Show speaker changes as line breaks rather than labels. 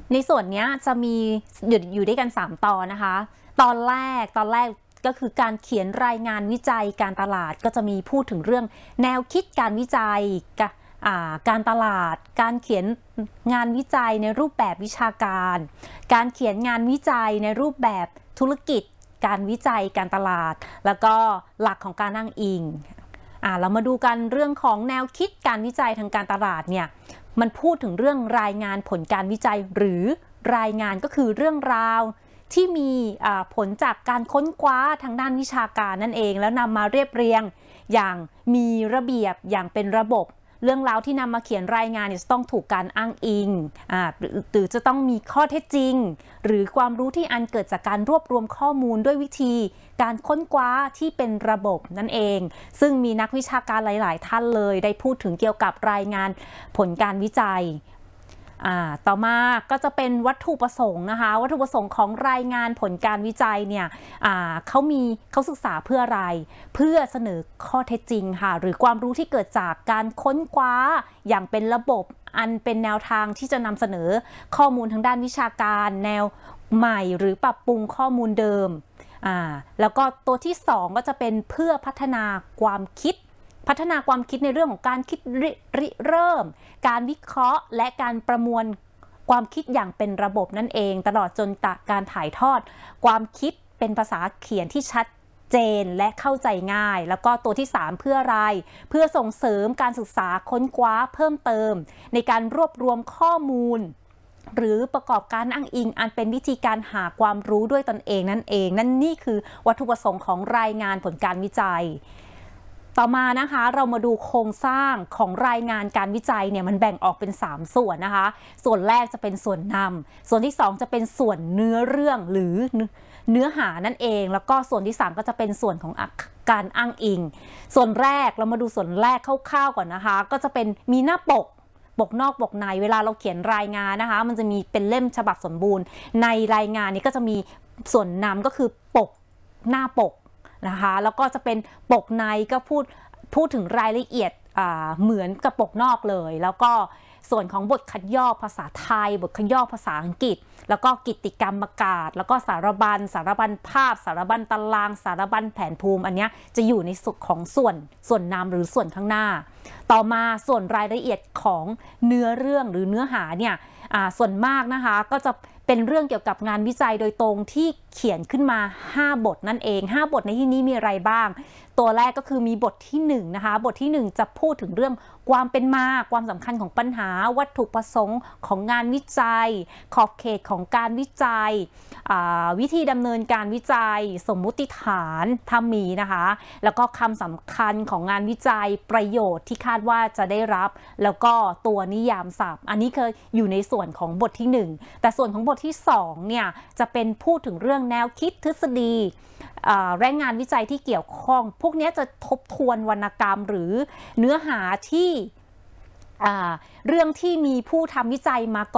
ในส่วนนี้จะมีอยู่ด้วยกัน3ตอนนะคะตอนแรกก็คือการเขียนรายงานวิจัยการตลาดก็จะมีพูดถึงเรื่องแนวคิดการวิจัยการตลาดการเขียนงานวิจัยในรูปแบบวิชาการการเขียนงานวิจัยในรูปแบบธุรกิจการวิจัยการตลาดแล้วก็หลักของการอ้างอิงเรามาดูกันเรื่องของแนวคิดการวิจัยทางการตลาดเนี่ยมันพูดถึงเรื่องรายงานผลการวิจัยหรือรายงานก็คือเรื่องราวที่มีผลจากการค้นคว้าทางด้านวิชาการนั่นเองแล้วนำมาเรียบเรียงอย่างมีระเบียบอย่างเป็นระบบเรื่องราวที่นำมาเขียนรายงานจะต้องถูกการอ้างอิงหรือจะต้องมีข้อเท็จจริงหรือความรู้ที่อันเกิดจากการรวบรวมข้อมูลด้วยวิธีการค้นคว้าที่เป็นระบบนั่นเองซึ่งมีนักวิชาการหลายๆท่านเลยได้พูดถึงเกี่ยวกับรายงานผลการวิจัยต่อมาก็จะเป็นวัตถุประสงค์นะคะวัตถุประสงค์ของรายงานผลการวิจัยเนี่ยเขาศึกษาเพื่ออะไรเพื่อเสนอข้อเท็จจริงค่ะหรือความรู้ที่เกิดจากการค้นคว้าอย่างเป็นระบบอันเป็นแนวทางที่จะนำเสนอข้อมูลทางด้านวิชาการแนวใหม่หรือปรับปรุงข้อมูลเดิมแล้วก็ตัวที่2ก็จะเป็นเพื่อพัฒนาความคิดในเรื่องของการคิดเริ่มการวิเคราะห์และการประมวลความคิดอย่างเป็นระบบนั่นเองตลอดจนการถ่ายทอดความคิดเป็นภาษาเขียนที่ชัดเจนและเข้าใจง่ายแล้วก็ตัวที่3เพื่ออะไรเพื่อส่งเสริมการศึกษาค้นคว้าเพิ่มเติมในการรวบรวมข้อมูลหรือประกอบการอ้างอิงอันเป็นวิธีการหาความรู้ด้วยตนเองนั่นเองนี่คือวัตถุประสงค์ของรายงานผลการวิจัยต่อมานะคะเรามาดูโครงสร้างของรายงานการวิจัยเนี่ยมันแบ่งออกเป็น3ส่วนนะคะส่วนแรกจะเป็นส่วนนำส่วนที่2จะเป็นส่วนเนื้อเรื่องหรือเนื้อหานั่นเองแล้วก็ส่วนที่3ก็จะเป็นส่วนของการอ้างอิงส่วนแรกเรามาดูส่วนแรกคร่าวๆก่อนนะคะก็จะเป็นมีหน้าปกนอกปกในเวลาเราเขียนรายงานนะคะมันจะมีเป็นเล่มฉบับสมบูรณ์ในรายงานนี้ก็จะมีส่วนนำก็คือปกหน้าปกนะคะแล้วก็จะเป็นปกในก็พูดถึงรายละเอียดเหมือนกับปกนอกเลยแล้วก็ส่วนของบทคัดย่อภาษาไทยบทคัดย่อภาษาอังกฤษแล้วก็กิตติกรรมประกาศแล้วก็สารบัญภาพสารบัญตารางสารบัญแผนภูมิอันนี้จะอยู่ในส่วนของส่วนนำหรือส่วนข้างหน้าต่อมาส่วนรายละเอียดของเนื้อเรื่องหรือเนื้อหาเนี่ยส่วนมากนะคะก็จะเป็นเรื่องเกี่ยวกับงานวิจัยโดยตรงที่เขียนขึ้นมา5บทนั่นเอง5บทในที่นี้มีอะไรบ้างตัวแรกก็คือมีบทที่1นะคะบทที่1จะพูดถึงเรื่องความเป็นมาความสำคัญของปัญหาวัตถุประสงค์ของงานวิจัยขอบเขตของการวิจัยวิธีดำเนินการวิจัยสมมุติฐานถ้ามีนะคะแล้วก็คำสำคัญของงานวิจัยประโยชน์ที่คาดว่าจะได้รับแล้วก็ตัวนิยามศัพท์อันนี้คืออยู่ในส่วนของบทที่1แต่ส่วนของบทที่2เนี่ยจะเป็นพูดถึงเรื่องแนวคิดทฤษฎีและงานวิจัยที่เกี่ยวข้องพวกนี้จะทบทวนวรรณกรรมหรือเนื้อหาที่เรื่องที่มีผู้ทำวิจัยมาก่อน